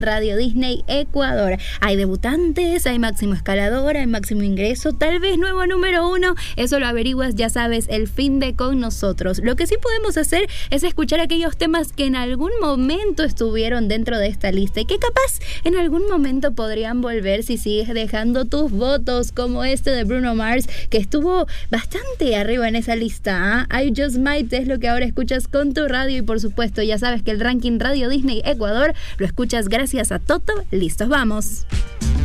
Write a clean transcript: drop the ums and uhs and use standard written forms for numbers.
Radio Disney Ecuador. Hay debutantes, hay máximo escalador, hay máximo ingreso, tal vez nuevo número 1. Eso lo averiguas, ya sabes, el fin de con nosotros. Lo que sí podemos hacer es escuchar aquellos temas que en algún momento estuvieron dentro de esta lista y que capaz en algún momento podrían volver si sigues dejando tus votos, como este de Bruno Mars, que estuvo bastante arriba en esa lista. I Just Might es lo que ahora escuchas con tu radio y por supuesto ya sabes que el ranking Radio Disney Ecuador lo escuchas gracias a Toto. Listos, vamos.